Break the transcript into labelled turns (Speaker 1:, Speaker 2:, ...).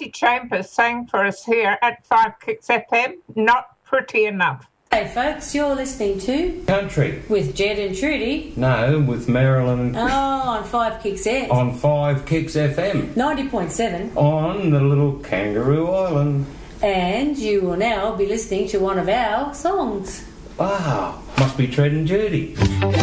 Speaker 1: Tracy Chambers sang for us here at 5 Kicks FM, Not Pretty Enough.
Speaker 2: Hey folks, you're listening to
Speaker 3: Country
Speaker 2: with Jed and Trudy.
Speaker 3: No, with Marilyn.
Speaker 2: Oh, on 5 Kicks FM.
Speaker 3: On 5 Kicks FM.
Speaker 2: 90.7.
Speaker 3: On the little Kangaroo Island.
Speaker 2: And you will now be listening to one of our songs.
Speaker 3: Wow, must be treading dirty.